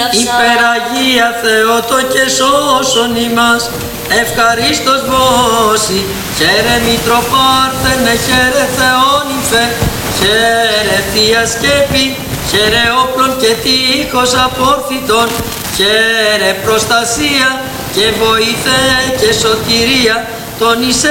Υπεραγία Θεότο και σώσον ημάς, ευχαρίστως βόση, χαίρε Μητροπάρθενε, χαίρε Θεόνυμφε, χαίρε Θεία Σκέπη, χαίρε όπλων και τείχος απόρθητον, χαίρε προστασία και βοήθε και σωτηρία των εις